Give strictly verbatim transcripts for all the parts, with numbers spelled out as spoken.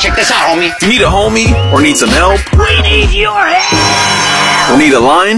check this out, homie. You need a homie or need some help? We need your help. Or need a line?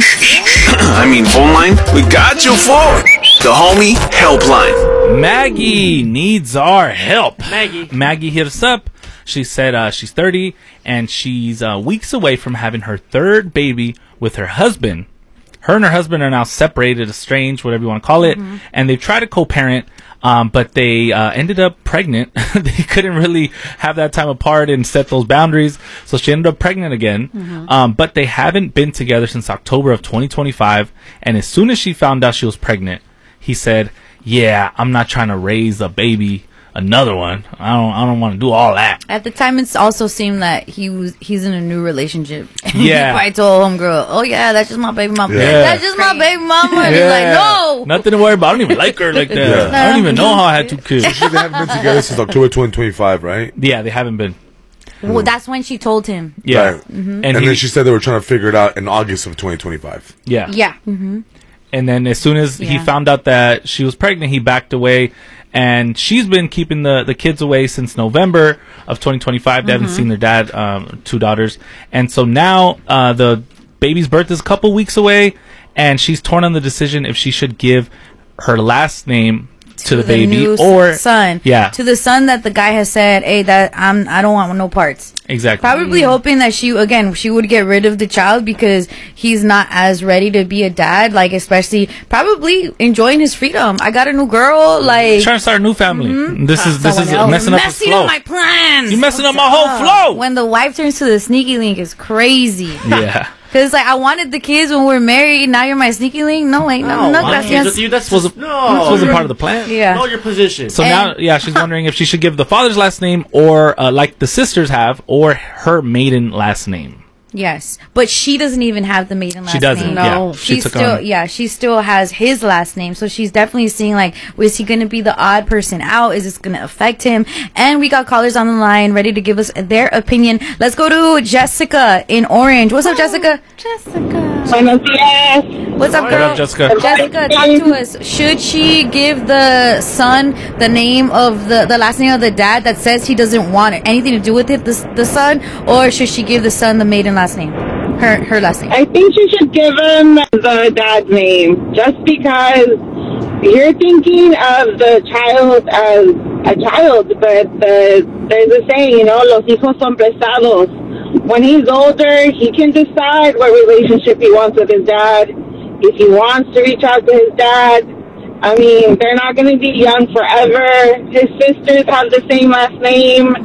I mean phone line? We got you for the Homie Helpline. Maggie needs our help. Maggie. Maggie hit us up. She said uh, she's thirty and she's uh, weeks away from having her third baby with her husband. Her and her husband are now separated, estranged, whatever you want to call it, mm-hmm. and they've tried to co-parent, um, but they uh, ended up pregnant. They couldn't really have that time apart and set those boundaries, so she ended up pregnant again. Mm-hmm. Um, but they haven't been together since October of twenty twenty-five, and as soon as she found out she was pregnant, he said, yeah, I'm not trying to raise a baby. Another one. I don't. I don't want to do all that. At the time, it also seemed that he was. He's in a new relationship. Yeah. He probably told homegirl, "Oh yeah, that's just my baby mama. Yeah. That's just my baby mama." And Yeah. he's like, "No, nothing to worry about. I don't even like her like that. Yeah. I don't even know how I had two kids." They haven't been together since October twenty twenty-five, right? Yeah, they haven't been. Well, that's when she told him. Yeah, Right. Mm-hmm. and, And, he, then she said they were trying to figure it out in August of twenty twenty-five. yeah, Yeah. Mm-hmm. and then as soon as he Yeah. found out that she was pregnant, he backed away. And she's been keeping the, the kids away since November of twenty twenty-five. They Mm-hmm. haven't seen their dad, um, two daughters. And so now uh, the baby's birth is a couple weeks away, and she's torn on the decision if she should give her last name to, the baby new or son. Yeah, To the son that the guy has said, "Hey, that I'm. I don't want no parts." exactly. Probably hoping that she again she would get rid of the child because he's not as ready to be a dad. Like especially probably enjoying his freedom. I got a new girl. Like Trying to start a new family. Mm-hmm. This is this is Someone else. messing up his messing flow. up my plans. You messing up my whole flow. When the wife turns to the sneaky link is crazy. Yeah. Cause like I wanted the kids when we were married. Now you're my sneaky link. No, wait, no, no, my kids gracias. with you, that's Wasn't- just, no. This wasn't you're- part of the plan. Yeah. Know your position. So And- now, yeah, she's wondering if she should give the father's last name or, uh, like the sisters have, or her maiden last name. Yes, but she doesn't even have the maiden last She doesn't. name. Yeah, No, she she took still, on- yeah, she still has his last name. So she's definitely seeing like, is he going to be the odd person out? Is this going to affect him? And we got callers on the line ready to give us their opinion. Let's go to Jessica in Orange. What's up, Jessica? Jessica. Buenos dias. What's up, What girl? up, Jessica? Jessica, talk to us. Should she give the son the name of the the last name of the dad that says he doesn't want anything to do with it, the the son, or should she give the son the maiden last name? Her her last name. I think you should give him the dad's name just because you're thinking of the child as a child, but the, there's a saying, you know, los hijos son prestados. When he's older, he can decide what relationship he wants with his dad. If he wants to reach out to his dad, I mean, they're not going to be young forever. His sisters have the same last name.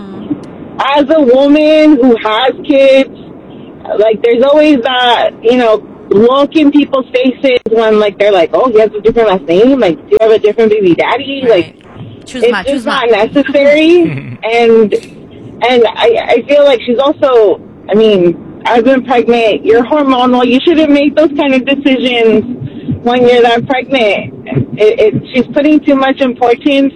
As a woman who has kids, like, there's always that, you know, look in people's faces when, like, they're like, oh, he has a different last name? Like, do you have a different baby daddy? Right. Like, Choose it's my, just choose not my. necessary. and and I, I feel like she's also, I mean, I've been pregnant. You're hormonal. You shouldn't make those kind of decisions when you're that pregnant. It, it, she's putting too much importance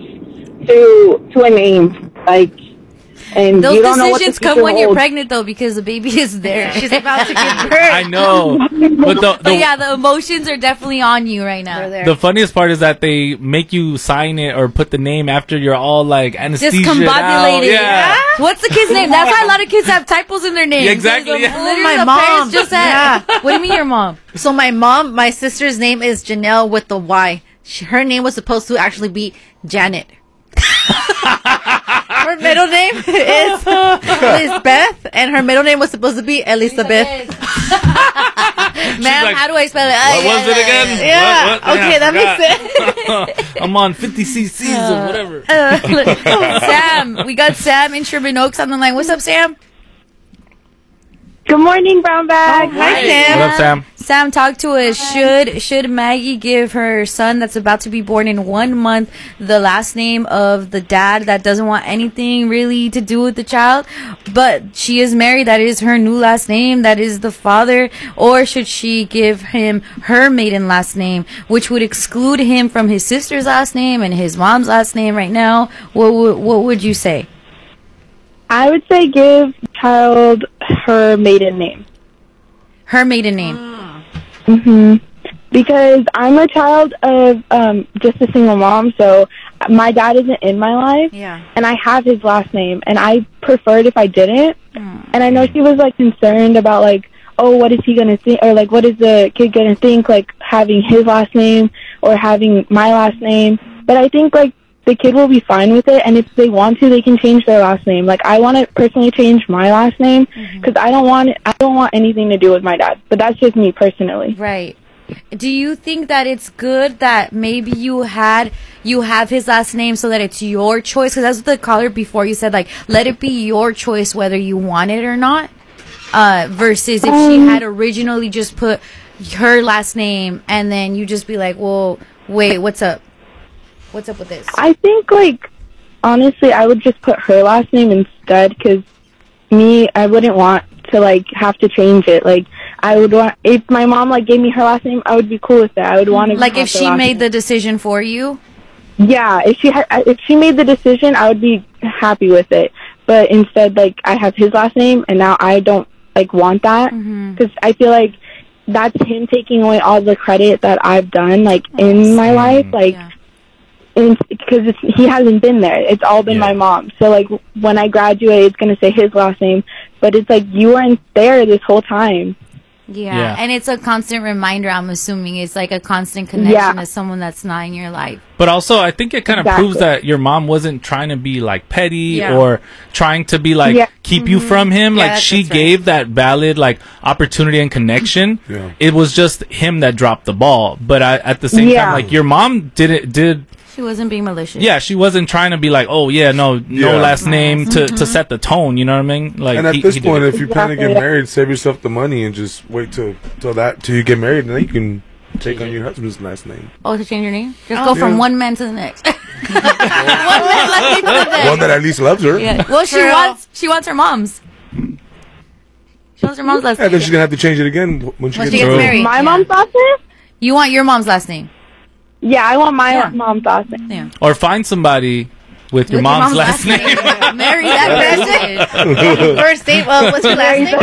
to to a name. Like, and Those you don't know what the decisions come future when you're holds. pregnant, though, because the baby is there. She's about to give birth. I know. But the, But the, yeah, the emotions are definitely on you right now. They're there. the funniest part is that they make you sign it or put the name after you're all like anesthesia. Discombobulated. Yeah. What's the kid's name? That's why a lot of kids have typos in their names. Yeah, exactly, Because yeah. of- literally My the mom. parents just said. Yeah. What do you mean your mom? So my mom, my sister's name is Janelle with the Y. She, her name was supposed to actually be Janet. Her middle name is Lisbeth, and her middle name was supposed to be Elizabeth. Ma'am, like, how do I spell it? What was it again? Yeah. What, what? Okay, Yeah, that I makes forgot. I'm on fifty cc's or whatever. Uh, Sam, we got Sam in Sherman Oaks on the line. What's up, Sam? Good morning, Brown Bag. Hi, Sam. What up, Sam? Sam, talk to us. Should should Maggie give her son that's about to be born in one month the last name of the dad that doesn't want anything really to do with the child, but she is married? That is her new last name. That is the father. Or should she give him her maiden last name, which would exclude him from his sister's last name and his mom's last name right now? What would what would you say? I would say give the child her maiden name. Her maiden name. hmm Because I'm a child of um, just a single mom, so my dad isn't in my life, Yeah. and I have his last name, and I preferred if I didn't. Mm. And I know she was like concerned about like, oh, what is he gonna think, or like, what is the kid gonna think, like having his last name or having my last name. But I think like the kid will be fine with it, and if they want to, they can change their last name. Like I want to personally change my last name because I don't want I don't want anything to do with my dad. But that's just me personally. Right. Do you think that it's good that maybe you had you have his last name so that it's your choice? Because that's what the caller before you said, like, let it be your choice whether you want it or not. Uh, versus if she had originally just put her last name and then you just be like, well, wait, what's up? What's up with this? I think like honestly, I would just put her last name instead because me, I wouldn't want to like have to change it. Like I would want if my mom like gave me her last name, I would be cool with that. I would want to Like if have her she last made name. the decision for you? Yeah, if she had, if she made the decision, I would be happy with it. But instead, like I have his last name, and now I don't like want that because I feel like that's him taking away all the credit that I've done like in my life, like. Yeah. And because it's, he hasn't been there, it's all been Yeah. my mom. So like when I graduate, it's gonna say his last name, but it's like you weren't there this whole time. Yeah. Yeah. And it's a constant reminder, I'm assuming. It's like a constant connection Yeah. to someone that's not in your life. But also, I think it kind of Exactly. proves that your mom wasn't trying to be like petty Yeah. or trying to be like Yeah. keep you from him. Yeah, like that's- she that's right. gave that valid like opportunity and connection. Yeah. It was just him that dropped the ball. But I, at the same Yeah. time, like your mom didn't did. She wasn't being malicious. Yeah, she wasn't trying to be like, oh yeah, no, no Yeah. last name to, to set the tone. You know what I mean? Like, And at he- this he did point, it. if you plan to get Exactly. married, save yourself the money and just wait till till that till you get married, and then you can take on your husband's last name. Oh, to change your name? Just go from Yeah. one man to the next. one man lucky to the next. One that at least loves her. Yeah. Well, she For real. wants she wants her mom's. She wants her mom's last And name. then she's gonna have to change it again w- when she When gets she gets married. married. My Yeah. mom's last name? You want your mom's last name. Yeah, I want my Yeah. mom's last name. Yeah. Or find somebody with your With mom's, last, name. Marry that person. First date. Well, what's your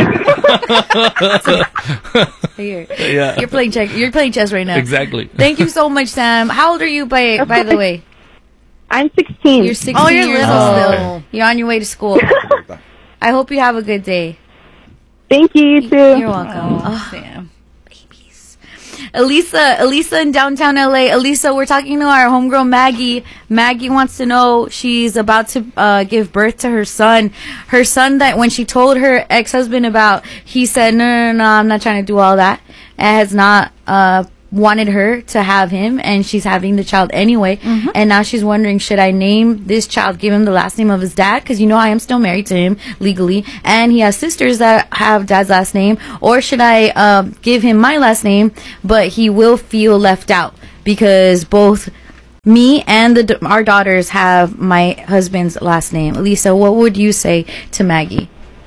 last name? Here. Yeah, You're playing check. You're playing chess right now. exactly. Thank you so much, Sam. How old are you, by by the way? I'm sixteen. You're sixteen Oh, you're years little old. still. You're on your way to school. I hope you have a good day. Thank you, you too. You're welcome. Oh, Sam. Elisa, Elisa in downtown L A. Elisa, we're talking to our homegirl Maggie. Maggie wants to know she's about to uh, give birth to her son. Her son that when she told her ex-husband about, he said, no, no, no, no, I'm not trying to do all that. And has not uh, wanted her to have him, and she's having the child anyway. And now she's wondering, should I name this child, give him the last name of his dad? Because, you know, I am still married to him legally, and he has sisters that have dad's last name. Or should I um, give him my last name, but he will feel left out because both me and the, our daughters have my husband's last name. Lisa, what would you say to Maggie?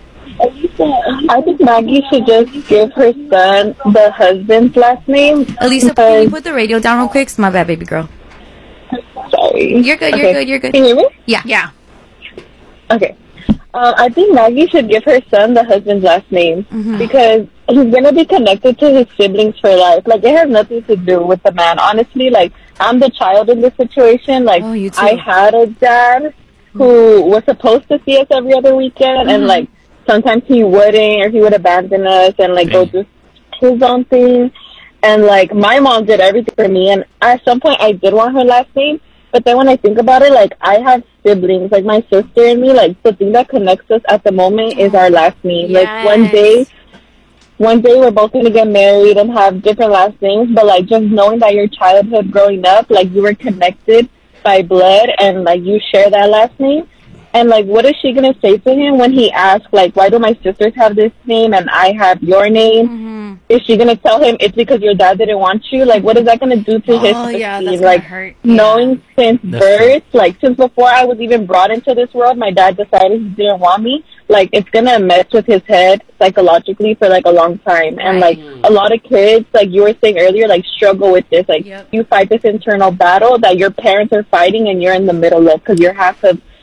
I think Maggie should just give her son the husband's last name. Elisa, can you because- put the radio down real quick? It's my bad, baby girl. Sorry. You're good, you're Okay. good, you're good. Can you hear me? Yeah. Yeah. Okay. Uh, I think Maggie should give her son the husband's last name Mm-hmm. because he's going to be connected to his siblings for life. Like, it has nothing to do with the man. Honestly, like, I'm the child in this situation. Like, Oh, you too. I had a dad who was supposed to see us every other weekend, Mm-hmm. and, like, sometimes he wouldn't, or he would abandon us and, like, go do his own thing. And, like, my mom did everything for me, and at some point I did want her last name. But then when I think about it, like, I have siblings, like my sister and me, like, the thing that connects us at the moment is our last name. Like, one day, one day we're both going to get married and have different last names, but, like, just knowing that your childhood growing up, like, you were connected by blood and, like, you share that last name. And, like, what is she going to say to him when he asks, like, why do my sisters have this name and I have your name? Mm-hmm. Is she going to tell him it's because your dad didn't want you? Like, what is that going to do to his Oh, yeah, self-esteem? that's gonna Like, hurt. knowing since That's birth, like, since before I was even brought into this world, my dad decided he didn't want me. Like, it's going to mess with his head psychologically for, like, a long time. And, like, a lot of kids, like you were saying earlier, like, struggle with this. Like, Yep. you fight this internal battle that your parents are fighting and you're in the middle of because you're half of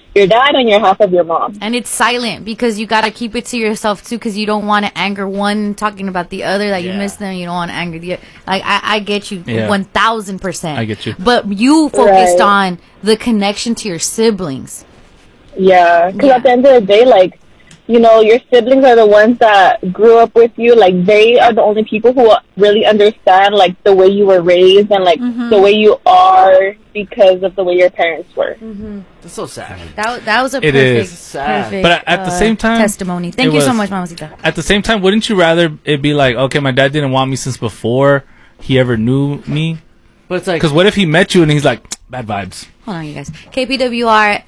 your dad and you're half of your mom. And it's silent because you gotta keep it to yourself too, because you don't want to anger one talking about the other that you Yeah. miss them. You don't want to anger the other. Like I, I get you Yeah. one thousand percent. I get you. But you focused Right. on the connection to your siblings. Yeah, because Yeah. at the end of the day, like, you know, your siblings are the ones that grew up with you. Like, they are the only people who really understand, like, the way you were raised and, like, Mm-hmm. the way you are because of the way your parents were. That's so sad. That wa- that was a It perfect, is. Sad. perfect. But at the uh, same time, testimony. Thank it you so was- much, Mamacita. At the same time, wouldn't you rather it be like, okay, my dad didn't want me since before he ever knew me? But it's like, Because what if he met you and he's like, bad vibes? Hold on, you guys. K P W R.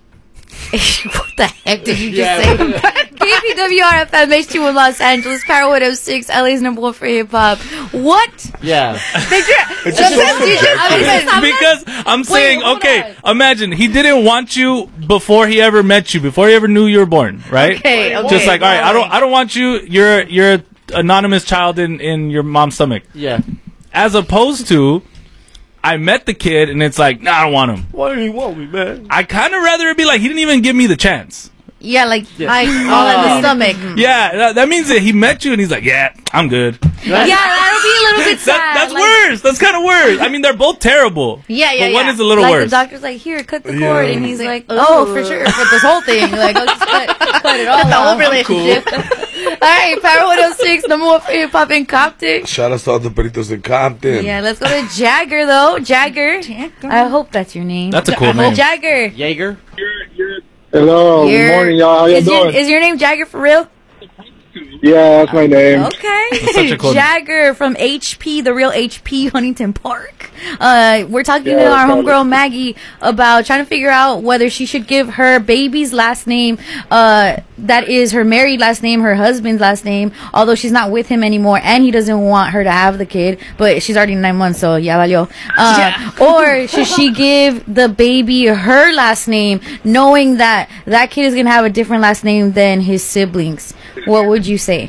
What the heck did you just Yeah. say? K P W R F M H two in Los Angeles, Power one oh six, L A's number one for hip hop. What? yeah. It's just so subjective. Because I'm saying, hold okay, imagine he didn't want you before he ever met you, before he ever knew you were born, right? Okay, okay. Just like, all right, I don't, I don't want you. You're, you're an anonymous child in in your mom's stomach. Yeah. As opposed to, I met the kid and it's like, nah, I don't want him. Why do you want me, man? I kind of rather it be like he didn't even give me the chance. Yeah, like, Like all in the stomach. Yeah, that, that means that he met you and he's like, yeah, I'm good. yeah, that'll be a little bit sad. That, that's like, worse. That's kind of worse. I mean, they're both terrible. Yeah, yeah, But one yeah. is a little Like worse. the doctor's like, here, cut the Yeah. cord, and he's like, oh, for sure, cut this whole thing. Like, I'll just cut, cut it all The whole off. relationship. All right, Power one oh six, number one for hip hop in Compton. Shout out to all the burritos in Compton. Yeah, let's go to Jagger though. Jagger. I hope that's your name. That's a cool name. Jagger. Jaeger? Hello, You're- good morning, y'all. How you is, your, doing? is your name Jagger for real? Yeah, that's my name. Okay. such a cool name. Jagger from H P, the real H P, Huntington Park. Uh, we're talking Yeah, to our got it. homegirl Maggie about trying to figure out whether she should give her baby's last name, uh, that is her married last name, her husband's last name, although she's not with him anymore and he doesn't want her to have the kid, but she's already nine months, so ya valió. Uh, or should she give the baby her last name, knowing that that kid is going to have a different last name than his siblings? What would you say?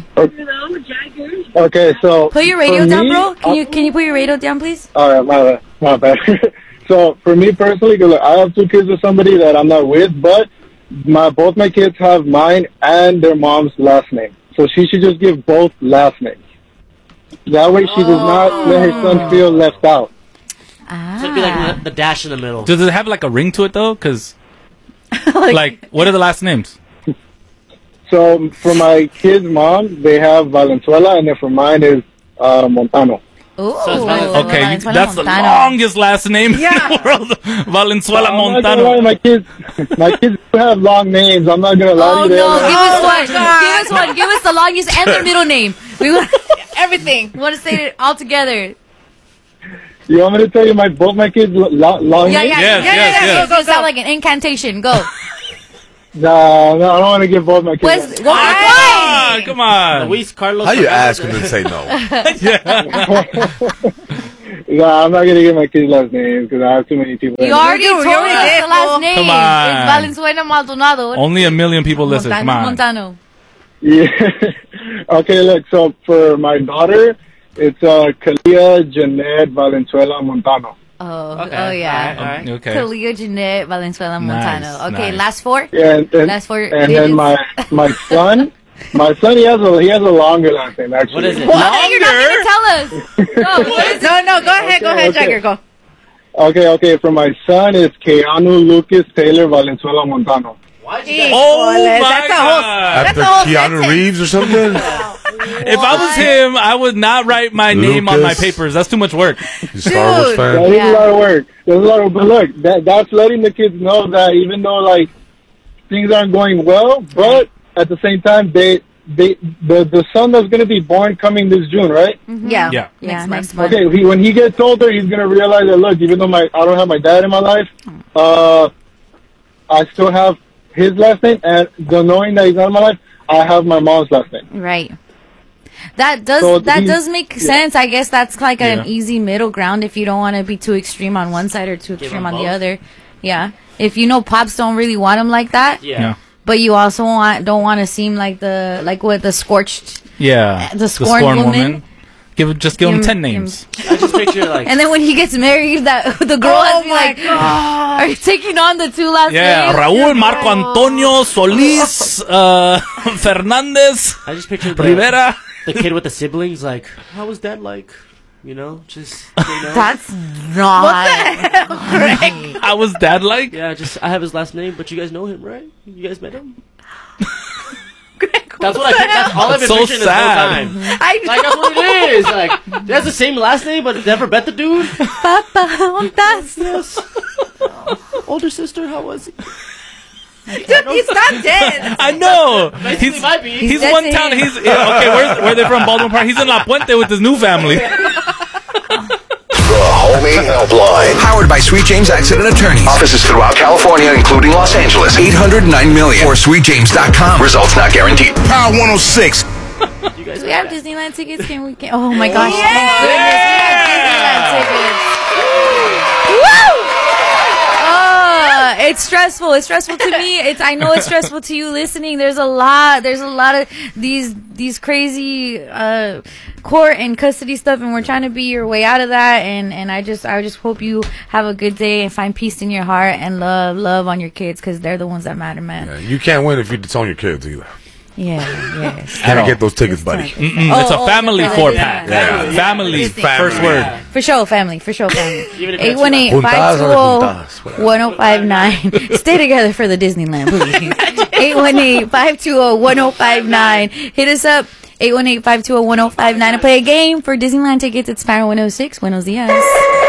Okay, so Put your radio for down, me, bro. Can I- you can you put your radio down, please? All right, my bad, my bad. So for me personally, because I have two kids with somebody that I'm not with, but my both my kids have mine and their mom's last name. So she should just give both last names. That way, she does not let her son feel left out. Ah. So it'd be like the, the dash in the middle. Does it have like a ring to it though? Because, like, what are the last names? So for my kid's mom, they have Valenzuela, and then for mine is uh, Montano. Ooh, So it's Valenzuela. Okay, you, Valenzuela that's the Montano. longest last name in the world. Valenzuela I'm not gonna lie, Montano. my kids, my kids do have long names. I'm not gonna lie Oh to you. no! They Give have- us one. Give us one. Give us the longest and their middle name. We want everything. We want to say it all together. You want me to tell you my both my kids lo- lo- long Yeah, names? yeah, Yes, yeah, yes, yeah, yeah. yes. Go, go, Sound like an incantation. Go. No, no, I don't want to give both my kids. Pues, go. Ah, Right. come on. Luis Carlos. How you Fernandez. ask him and say no? No, I'm not gonna give my kids last names because I have too many people. You already You told already us did, the last fool. name. Come on. It's Valenzuela Maldonado. Only a million people listen. Come Montano. on. Montano. Yeah. Okay, look. So for my daughter, it's uh, Kalia Jeanette Valenzuela Montano. Oh, Okay. oh yeah. All right, all right. Okay. Kalia Jeanette Valenzuela Montano. Nice, Okay, nice. last four. Yeah, and, and, Last four and digits. then my my son, my son, he has a he has a longer last name actually. What is it? What? You're not gonna tell us. No, what is it? No, no, go ahead, go Okay, ahead, okay. Jagger, go. Okay, okay. For my son, it's Keanu Lucas Taylor Valenzuela Montano. Jeez, Oh Wallace, my that's a whole, God. that's After a whole Keanu sentence. Reeves or something? If I was him, I would not write my name on my Lucas. papers. That's too much work. You Star Wars Dude. That fan? is Yeah. a lot of work. There's a lot of, but look, that that's letting the kids know that even though like things aren't going well, but at the same time they they the the son that's gonna be born coming this June, right? Yeah. Yeah. Yeah, Next next month. month. Okay, he, when he gets older, he's gonna realize that look, even though my I don't have my dad in my life, uh, I still have his last name, and the knowing that he's not in my life, I have my mom's last name. Right. That does So that he- does make sense. I guess that's like Yeah. an easy middle ground if you don't want to be too extreme on one side or too extreme them on the both. other. Yeah. If you know pops don't really want him like that, Yeah. Yeah. but you also want don't want to seem like the like what the scorched Yeah. The scorned woman. Give it- just give him Give ten him- names. I just picture like And then when he gets married, that the girl has to be like, "Are you taking on the two last Yeah, names?" Raúl, Marco Antonio, Solis, uh, Fernandez, I just picture the, Rivera. the kid with the siblings. Like, how was that like? You know, just you know. That's not. How was dad like? Yeah, just I have his last name, but you guys know him, right? You guys met him. That's what I think. That's all I've been So picturing this whole sad. time. I Like that's what it is. Like, he has the same last name, but never met the dude. Papa, that's Yes. Older sister, how was he? dude, he's not dead. I know. Basically, He's might be. he's That's one it. town. He's yeah, okay. Where's where they from? Baldwin Park. He's in La Puente with his new family. The Homie Helpline. Powered by Sweet James Accident Attorneys. Offices throughout California, including Los Angeles. eight hundred nine million or sweet james dot com. Results not guaranteed. Power one oh six. You guys Do we have Disneyland tickets? Can we? Can, oh my gosh! Thank goodness we have Disneyland tickets. Woo! Oh, it's stressful. It's stressful to me. It's. I know it's stressful to you listening. There's a lot. There's a lot of these these crazy uh, court and custody stuff, and we're trying to be your way out of that. And and I just I just hope you have a good day and find peace in your heart and love love on your kids because they're the ones that matter, man. Yeah, you can't win if you disown your kids either. Yeah. Yes. Gotta get those tickets, buddy. Mm-mm, Oh, it's a oh, family yeah, four yeah, pack. yeah. Family. Family. First word. For sure, family. For sure, family. Even if eight it's one eight, Juntas five two or zero, juntas, whatever. one zero five nine. Stay together for the Disneyland, please. eight one eight, five two zero, one zero five nine. Hit us up, eight one eight, five two zero, one zero five nine, to play a game for Disneyland tickets. It's Power one oh six. Buenos dias.